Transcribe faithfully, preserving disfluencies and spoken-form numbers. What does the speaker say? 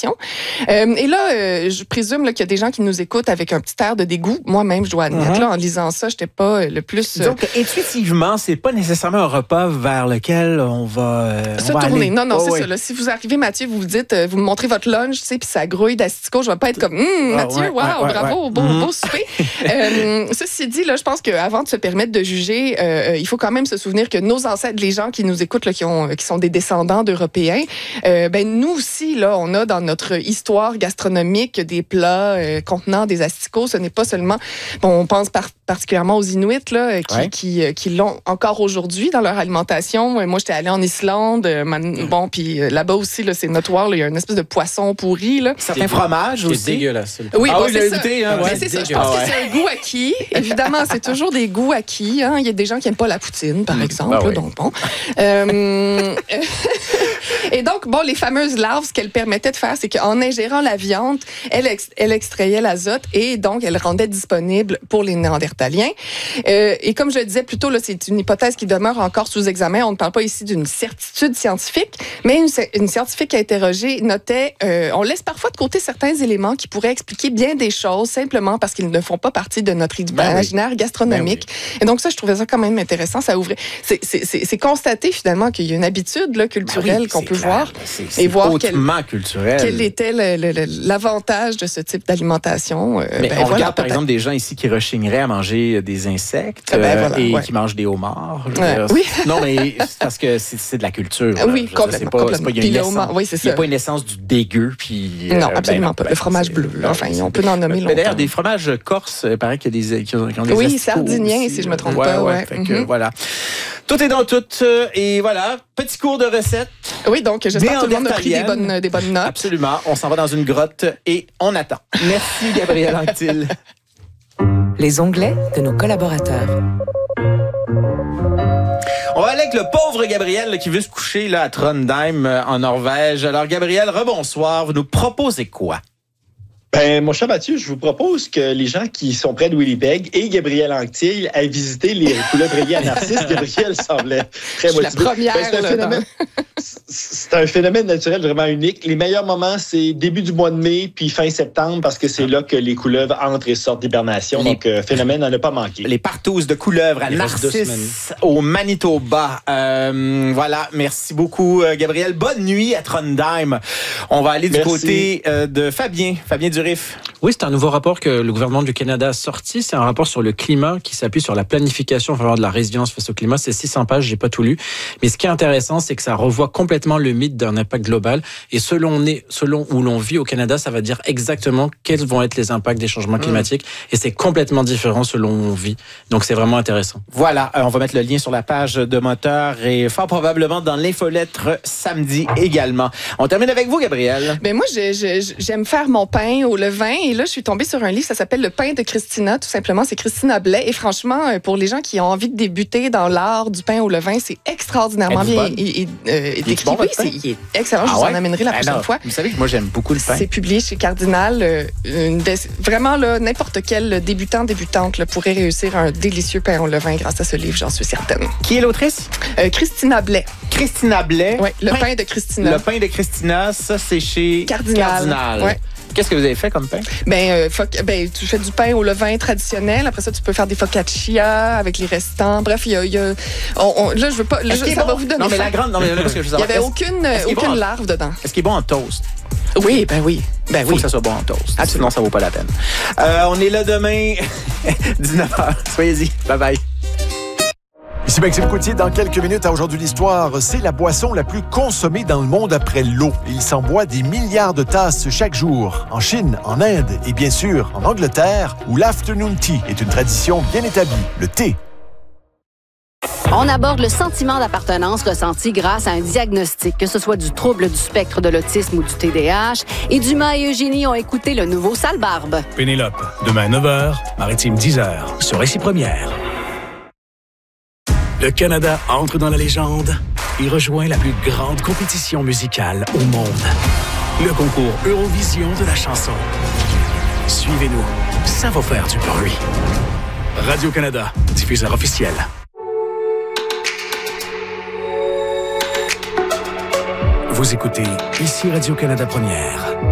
d'alimentation. Euh, et là, euh, je présume là, qu'il y a des gens qui nous écoutent avec un petit air de dégoût. Moi-même, je dois admettre, mm-hmm. là, en lisant ça, j'étais pas le plus... Euh... Donc, intuitivement, c'est pas nécessairement un repas vers lequel on va euh, se on va tourner. Aller. Non, non, oh, c'est oui. ça. Là. Si vous arrivez, Mathieu, vous vous dites, vous me montrez votre lunch, tu sais, puis ça grouille d'asticots, je vais pas être comme, hum, Mathieu, oh, ouais, wow, ouais, bravo, ouais. beau, mm-hmm. beau souper. euh, ceci dit, là, je pense qu'avant de se permettre de juger, euh, il faut quand même se souvenir que nos ancêtres, les gens qui nous écoutent, là, qui, ont, qui sont des descendants d'Européens, euh, ben nous aussi, là, on a dans notre histoire gastronomique des plats euh, contenant des asticots. Ce n'est pas seulement, bon, on pense par, particulièrement aux Inuits, là, qui, ouais. qui, qui l'ont encore aujourd'hui dans leur alimentation. Moi, j'étais allée en Islande, man, bon, puis là-bas aussi, là, c'est notoire, là, il y a une espèce de poisson pourri, là. Certains fromages aussi. C'est dégueulasse. Oui, ah bon, oui, c'est ça. Goûté, hein, ouais. ouais. C'est ça. Je pense ah, ouais. que c'est un goût acquis. Évidemment, c'est toujours des goûts acquis. Hein. Il y a des gens qui n'aiment pas la poutine, par exemple. Ah, oui. Donc, bon. Euh, et donc, bon, les fameuses larves, ce qu'elles permettaient de faire, c'est qu'en ingérant la viande, elle, ex- elle extrayait l'azote et donc, elle rendait disponible pour les Néandertaliens. Euh, et comme je le disais plus tôt, là, c'est une hypothèse qui demeure encore sous examen. On ne parle pas ici d'une certitude scientifique, mais une, une scientifique interrogée notait, euh, on laisse parfois de côté certains éléments qui pourraient expliquer bien des choses simplement parce qu'ils ne font pas partie de notre imaginaire ben oui. gastronomique. Ben oui. Et donc ça, je trouvais ça quand même intéressant. Ça ouvrait. C'est, c'est, c'est, c'est constaté finalement qu'il y a une habitude là, culturelle ben oui, qu'on peut clair. voir c'est, c'est et voir hautement quel, culturel. quel était le, le, le, l'avantage de ce type d'alimentation. Euh, Mais ben on voilà, regarde par peut-être. exemple des gens ici qui rechigneraient à manger des insectes ben euh, voilà, et ouais. qui mangent des homards. Ouais. Oui. Non, mais c'est parce que c'est, c'est de la culture. Là. Oui, complètement. C'est pas, complètement. c'est pas, il y a une essence, oui, c'est il n'y a pas une essence du dégueu. Puis, non, euh, absolument ben, pas. Ben, le fromage bleu. Là. Enfin, on peut en nommer longtemps. D'ailleurs, des fromages corses, il paraît qu'il y a des, qui ont, qui ont des oui, sardiniens, si je ne me trompe ouais, pas. Ouais, ouais. fait mm-hmm. que, voilà. Tout est dans tout. Et voilà, petit cours de recettes. Oui, donc j'espère que tout le monde a pris des bonnes, des bonnes notes. Absolument. On s'en va dans une grotte et on attend. Merci, Gabrielle Anctil. Les onglets de nos collaborateurs. On va aller avec le pauvre Gabriel là, qui veut se coucher là, à Trondheim, euh, en Norvège. Alors, Gabriel, rebonsoir. Vous nous proposez quoi? Ben, mon cher Mathieu, je vous propose que les gens qui sont près de Winnipeg et Gabriel Anctil aillent visiter les couleuvriers à Narcisse. Gabriel semblait très motivé. La première, ben, c'est, un là, phénomène, c'est un phénomène naturel vraiment unique. Les meilleurs moments, c'est début du mois de mai puis fin septembre parce que c'est là que les couleuvres entrent et sortent d'hibernation. Les... Donc, euh, phénomène à ne pas manquer. Les partouzes de couleuvres à Narcisse au Manitoba. Euh, voilà, merci beaucoup, Gabriel. Bonne nuit à Trondheim. On va aller du merci. côté euh, de Fabien. Fabien Durif. Oui, c'est un nouveau rapport que le gouvernement du Canada a sorti. C'est un rapport sur le climat qui s'appuie sur la planification en faveur de la résilience face au climat. C'est six cents pages, j'ai pas tout lu. Mais ce qui est intéressant, c'est que ça revoit complètement le mythe d'un impact global. Et selon, on est, selon où l'on vit au Canada, ça va dire exactement quels vont être les impacts des changements climatiques. Mmh. Et c'est complètement différent selon où on vit. Donc c'est vraiment intéressant. Voilà, on va mettre le lien sur la page de Moteur et fort probablement dans l'infolettre samedi également. On termine avec vous, Gabrielle. Ben moi, je, je, j'aime faire mon pain au levain. Et là, je suis tombée sur un livre, ça s'appelle Le pain de Christina, tout simplement. C'est Christina Blais. Et franchement, pour les gens qui ont envie de débuter dans l'art du pain au levain, c'est extraordinairement bien et, et, euh, décrit. Bon, oui, c'est il est excellent. Ah, je vous ouais? en amènerai la ben prochaine non, fois. Vous savez que moi, j'aime beaucoup le pain. C'est publié chez Cardinal. Euh, une des, vraiment, là, n'importe quel débutant, débutante là, pourrait réussir un délicieux pain au levain grâce à ce livre, j'en suis certaine. Qui est l'autrice? Euh, Christina Blais. Christina Blais. Oui, Le pain, pain de Christina. Le pain de Christina, ça, c'est chez Cardinal. Cardinal. Ouais. Qu'est-ce que vous avez fait comme pain? Ben, euh, foc- ben, tu fais du pain au levain traditionnel. Après ça, tu peux faire des focaccia avec les restants. Bref, il y a... Y a on, on, là, je veux pas... Là, je, ça bon? va vous donner Non, mais faim. la grande... Non, mais là, parce que je veux il n'y avait est-ce, aucune, est-ce aucune bon larve dedans. Est-ce qu'il est bon en toast? Oui, ben oui. Ben Il faut oui. que ça soit bon en toast. Absolument. Sinon, ça vaut pas la peine. Euh, on est là demain, dix-neuf heures. Soyez-y. Bye-bye. Ici Maxime Coutier, dans quelques minutes à Aujourd'hui l'Histoire, c'est la boisson la plus consommée dans le monde après l'eau. Il s'en boit des milliards de tasses chaque jour. En Chine, en Inde et bien sûr en Angleterre, où l'afternoon tea est une tradition bien établie, le thé. On aborde le sentiment d'appartenance ressenti grâce à un diagnostic, que ce soit du trouble du spectre de l'autisme ou du T D A H. Et Dumas et Eugénie ont écouté le nouveau Sale Barbe. Pénélope, demain neuf heures, Maritime dix heures, sur Récit Première. Le Canada entre dans la légende et rejoint la plus grande compétition musicale au monde. Le concours Eurovision de la chanson. Suivez-nous, ça va faire du bruit. Radio-Canada, diffuseur officiel. Vous écoutez ici Radio-Canada Première.